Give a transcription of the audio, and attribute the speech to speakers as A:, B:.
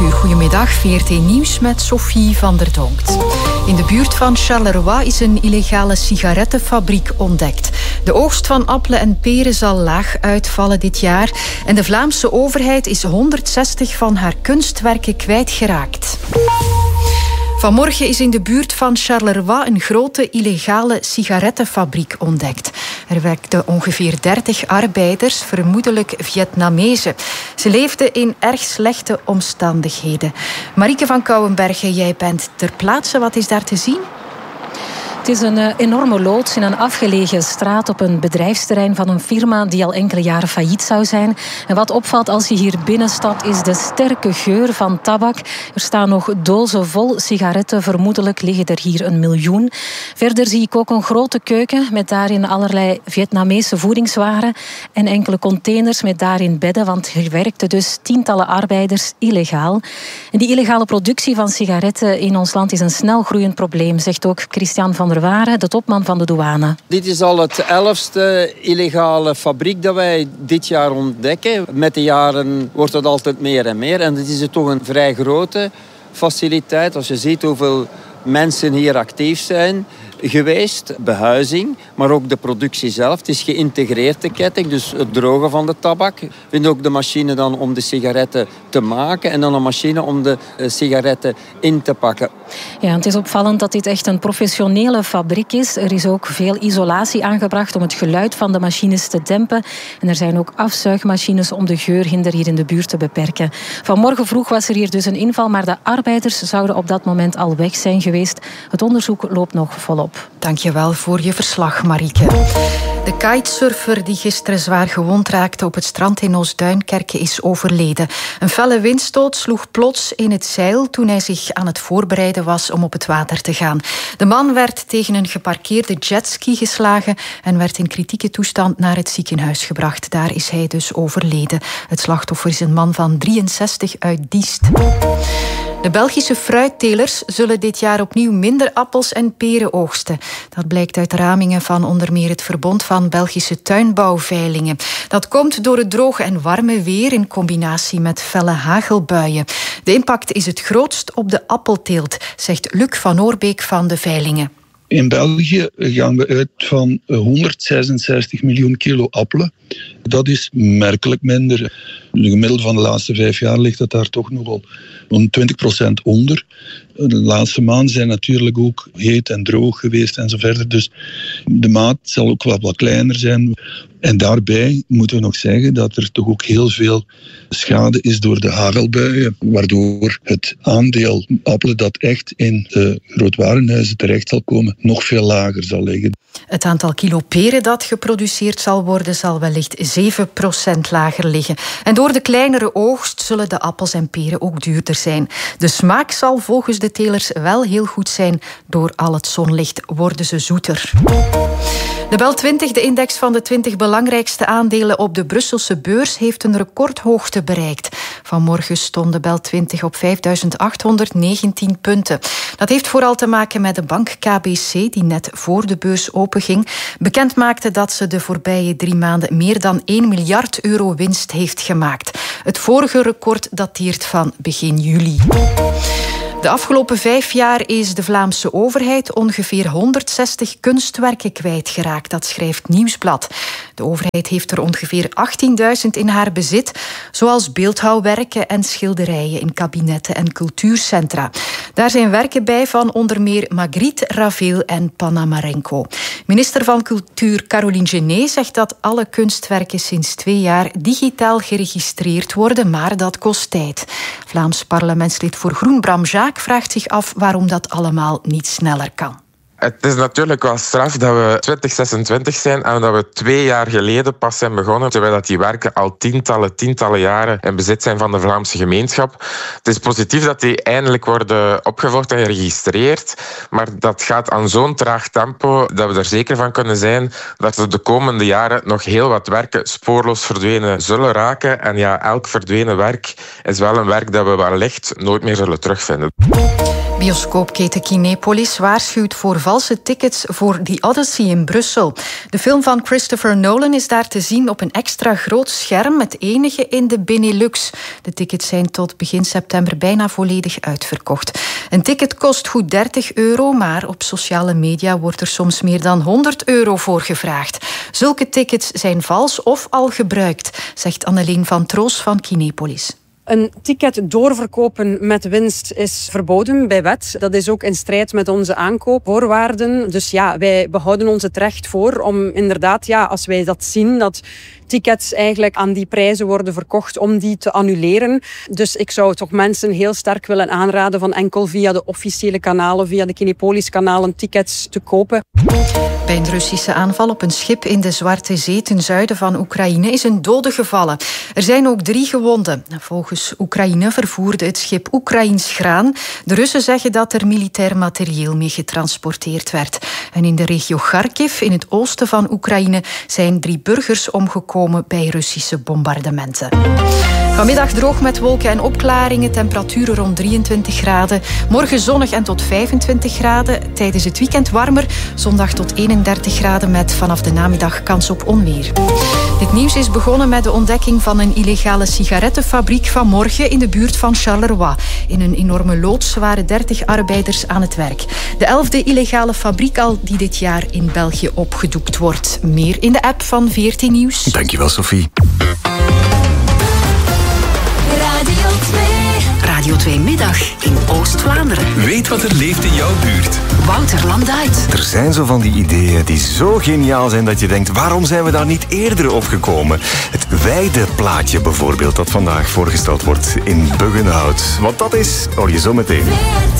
A: uur. Goedemiddag, VRT Nieuws met Sophie van der Donkt. In de buurt van Charleroi is een illegale sigarettenfabriek ontdekt. De oogst van appelen en peren zal laag uitvallen dit jaar. En de Vlaamse overheid is 160 van haar kunstwerken kwijtgeraakt. Vanmorgen is in de buurt van Charleroi een grote illegale sigarettenfabriek ontdekt. Er werkten ongeveer 30 arbeiders, vermoedelijk Vietnamezen. Ze leefden in erg slechte omstandigheden. Marieke van Kouwenbergen, jij bent ter plaatse. Wat is daar te zien?
B: Het is een enorme loods in een afgelegen straat op een bedrijfsterrein van een firma die al enkele jaren failliet zou zijn. En wat opvalt als je hier binnenstapt is de sterke geur van tabak. Er staan nog dozen vol sigaretten. Vermoedelijk liggen er hier 1 miljoen. Verder zie ik ook een grote keuken met daarin allerlei Vietnamese voedingswaren en enkele containers met daarin bedden, want hier werkten dus tientallen arbeiders illegaal. En die illegale productie van sigaretten in ons land is een snel groeiend probleem, zegt ook Christian van der Waren, de topman van de douane.
C: Dit is al het 11e illegale fabriek dat wij dit jaar ontdekken. Met de jaren wordt het altijd meer en meer. En dit is toch een vrij grote faciliteit. Als je ziet hoeveel mensen hier actief zijn geweest, behuizing, maar ook de productie zelf. Het is geïntegreerd, de ketting, dus het drogen van de tabak. We vinden ook de machine dan om de sigaretten te maken en dan een machine om de sigaretten in te pakken.
B: Ja, het is opvallend dat dit echt een professionele fabriek is. Er is ook veel isolatie aangebracht om het geluid van de machines te dempen. En er zijn ook afzuigmachines om de geurhinder hier in de buurt te beperken. Vanmorgen vroeg was er hier dus een inval, maar de arbeiders zouden op dat moment al weg zijn geweest. Het onderzoek loopt nog volop.
A: Dankjewel voor je verslag, Marieke. De kitesurfer die gisteren zwaar gewond raakte op het strand in Oostduinkerke is overleden. Een felle windstoot sloeg plots in het zeil toen hij zich aan het voorbereiden was om op het water te gaan. De man werd tegen een geparkeerde jetski geslagen en werd in kritieke toestand naar het ziekenhuis gebracht. Daar is hij dus overleden. Het slachtoffer is een man van 63 uit Diest. De Belgische fruittelers zullen dit jaar opnieuw minder appels en peren oogsten. Dat blijkt uit ramingen van onder meer het Verbond van Belgische Tuinbouwveilingen. Dat komt door het droge en warme weer in combinatie met felle hagelbuien. De impact is het grootst op de appelteelt, zegt Luc van Oorbeek van de Veilingen.
D: In België gaan we uit van 166 miljoen kilo appelen. Dat is merkelijk minder. De gemiddelde van de laatste 5 jaar ligt dat daar toch nogal 20% onder. De laatste maanden zijn natuurlijk ook heet en droog geweest en zo verder. Dus de maat zal ook wel wat kleiner zijn. En daarbij moeten we nog zeggen dat er toch ook heel veel schade is door de hagelbuien, waardoor het aandeel appelen dat echt in de grootwarenhuizen terecht zal komen nog veel lager zal liggen.
A: Het aantal kilo peren dat geproduceerd zal worden zal wellicht 7% lager liggen. En door de kleinere oogst zullen de appels en peren ook duurder zijn. De smaak zal volgens de telers wel heel goed zijn. Door al het zonlicht worden ze zoeter. De BEL 20, de index van de 20 belangrijkste aandelen op de Brusselse beurs, heeft een recordhoogte bereikt. Vanmorgen stond de BEL 20 op 5.819 punten. Dat heeft vooral te maken met de bank KBC, die net voor de beurs openging, bekend maakte dat ze de voorbije 3 maanden meer dan 1 miljard euro winst heeft gemaakt. Het vorige record dateert van begin juli. De afgelopen 5 jaar is de Vlaamse overheid ongeveer 160 kunstwerken kwijtgeraakt. Dat schrijft Nieuwsblad. De overheid heeft er ongeveer 18.000 in haar bezit, zoals beeldhouwwerken en schilderijen in kabinetten en cultuurcentra. Daar zijn werken bij van onder meer Magritte, Ravel en Panamarenko. Minister van Cultuur Caroline Genet zegt dat alle kunstwerken sinds 2 jaar digitaal geregistreerd worden, maar dat kost tijd. Vlaams parlementslid voor Groen Bram Jaak vraagt zich af waarom dat allemaal niet sneller kan.
E: Het is natuurlijk wel straf dat we 2026 zijn en dat we 2 jaar geleden pas zijn begonnen, terwijl dat die werken al tientallen jaren in bezit zijn van de Vlaamse gemeenschap. Het is positief dat die eindelijk worden opgevolgd en geregistreerd, maar dat gaat aan zo'n traag tempo dat we er zeker van kunnen zijn dat er de komende jaren nog heel wat werken spoorloos verdwenen zullen raken. En ja, elk verdwenen werk is wel een werk dat we wellicht nooit meer zullen terugvinden.
A: Bioscoopketen Kinepolis waarschuwt voor valse tickets voor The Odyssey in Brussel. De film van Christopher Nolan is daar te zien op een extra groot scherm, het enige in de Benelux. De tickets zijn tot begin september bijna volledig uitverkocht. Een ticket kost goed €30, maar op sociale media wordt er soms meer dan €100 voor gevraagd. Zulke tickets zijn vals of al gebruikt, zegt Anneleen van Troos van Kinepolis.
F: Een ticket doorverkopen met winst is verboden bij wet. Dat is ook in strijd met onze aankoopvoorwaarden. Dus ja, wij behouden ons het recht voor om inderdaad, als wij dat zien, dat tickets eigenlijk aan die prijzen worden verkocht, om die te annuleren. Dus ik zou toch mensen heel sterk willen aanraden van enkel via de officiële kanalen, via de Kinepolis-kanalen, tickets te kopen.
A: Bij een Russische aanval op een schip in de Zwarte Zee ten zuiden van Oekraïne is een dode gevallen. Er zijn ook 3 gewonden. Volgens Oekraïne vervoerde het schip Oekraïns graan. De Russen zeggen dat er militair materieel mee getransporteerd werd. En in de regio Kharkiv, in het oosten van Oekraïne, zijn 3 burgers omgekomen bij Russische bombardementen. Vanmiddag droog met wolken en opklaringen, temperaturen rond 23 graden. Morgen zonnig en tot 25 graden. Tijdens het weekend warmer, zondag tot 31 graden met vanaf de namiddag kans op onweer. Dit nieuws is begonnen met de ontdekking van een illegale sigarettenfabriek vanmorgen in de buurt van Charleroi. In een enorme loods waren 30 arbeiders aan het werk. De 11e illegale fabriek al die dit jaar in België opgedoekt wordt. Meer in de app van VRT Nieuws.
G: Dankjewel, Sophie.
H: Radio 2 Middag in Oost-Vlaanderen.
G: Weet wat er leeft in jouw buurt.
H: Wouter Landuit.
G: Er zijn zo van die ideeën die zo geniaal zijn dat je denkt, waarom zijn we daar niet eerder op gekomen? Het weideplaatje bijvoorbeeld, dat vandaag voorgesteld wordt in Buggenhout. Wat dat is, hoor je zo meteen.